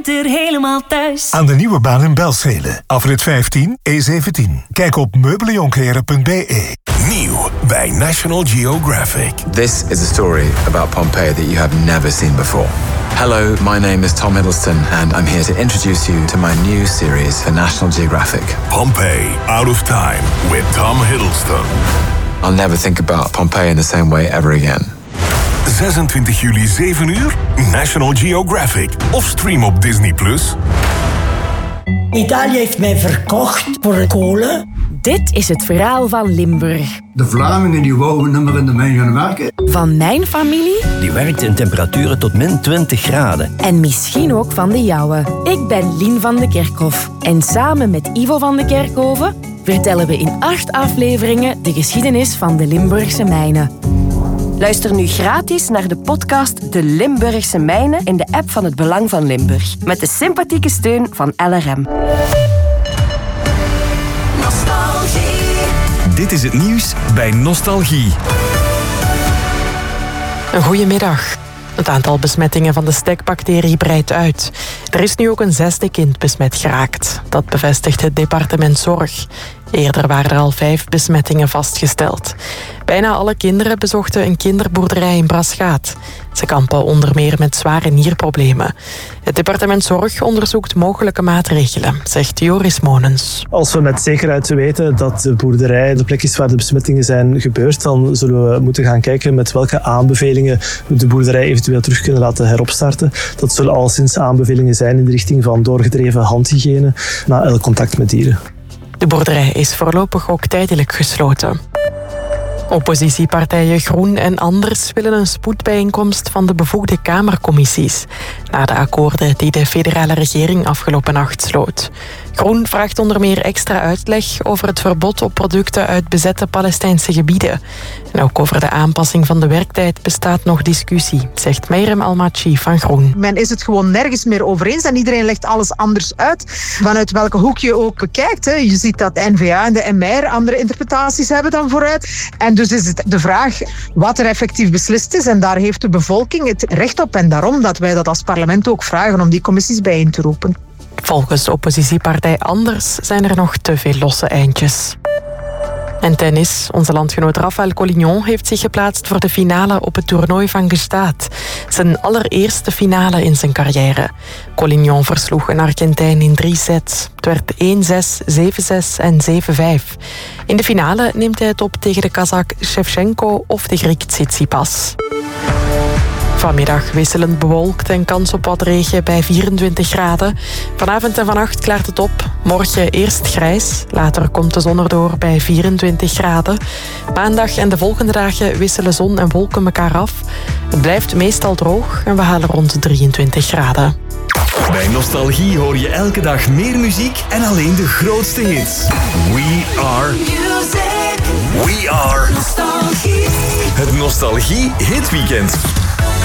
Er helemaal thuis. Aan de nieuwe baan in Belzele. Afrit 15, E17. Kijk op meubeljonkheren.be. Nieuw bij National Geographic. This is a story about Pompeii that you have never seen before. Hello, my name is Tom Hiddleston and I'm here to introduce you to my new series for National Geographic. Pompeii, Out of Time with Tom Hiddleston. I'll never think about Pompeii in the same way ever again. 26 juli 7 uur, National Geographic. Of stream op Disney+. Italië heeft mij verkocht voor kolen. Dit is het verhaal van Limburg. De Vlamingen die wouden niet meer in de mijn gaan werken. Van mijn familie. Die werkt in temperaturen tot min 20 graden. En misschien ook van de jouwe. Ik ben Lien van de Kerkhof. En samen met Ivo van de Kerkhoven vertellen we in 8 afleveringen de geschiedenis van de Limburgse mijnen. Luister nu gratis naar de podcast De Limburgse Mijnen in de app van het Belang van Limburg. Met de sympathieke steun van LRM. Dit is het nieuws bij Nostalgie. Een goedemiddag. Het aantal besmettingen van de stekbacterie breidt uit. Er is nu ook een 6e kind besmet geraakt. Dat bevestigt het departement Zorg. Eerder waren er al 5 besmettingen vastgesteld. Bijna alle kinderen bezochten een kinderboerderij in Braschaat. Ze kampen onder meer met zware nierproblemen. Het departement Zorg onderzoekt mogelijke maatregelen, zegt Joris Monens. Als we met zekerheid weten dat de boerderij de plek is waar de besmettingen zijn gebeurd, dan zullen we moeten gaan kijken met welke aanbevelingen we de boerderij eventueel terug kunnen laten heropstarten. Dat zullen alleszins aanbevelingen zijn in de richting van doorgedreven handhygiëne na elk contact met dieren. De boerderij is voorlopig ook tijdelijk gesloten. Oppositiepartijen Groen en Anders willen een spoedbijeenkomst van de bevoegde kamercommissies na de akkoorden die de federale regering afgelopen nacht sloot. Groen vraagt onder meer extra uitleg over het verbod op producten uit bezette Palestijnse gebieden. En ook over de aanpassing van de werktijd bestaat nog discussie, zegt Meirem Almachi van Groen. Men is het gewoon nergens meer over eens en iedereen legt alles anders uit. Vanuit welke hoek je ook bekijkt. Hè. Je ziet dat de N-VA en de MR andere interpretaties hebben dan vooruit. En dus is het de vraag wat er effectief beslist is. En daar heeft de bevolking het recht op. En daarom dat wij dat als parlement ook vragen om die commissies bijeen te roepen. Volgens de oppositiepartij Anders zijn er nog te veel losse eindjes. En tennis. Onze landgenoot Rafael Collignon heeft zich geplaatst voor de finale op het toernooi van Gstaad. Zijn allereerste finale in zijn carrière. Collignon versloeg een Argentijn in 3 sets. Het werd 1-6, 7-6 en 7-5. In de finale neemt hij het op tegen de Kazak Shevchenko of de Griek Tsitsipas. Vanmiddag wisselend bewolkt en kans op wat regen bij 24 graden. Vanavond en vannacht klaart het op. Morgen eerst grijs, later komt de zon erdoor bij 24 graden. Maandag en de volgende dagen wisselen zon en wolken elkaar af. Het blijft meestal droog en we halen rond 23 graden. Bij Nostalgie hoor je elke dag meer muziek en alleen de grootste hits. We are Nostalgie. Het Nostalgie Hitweekend.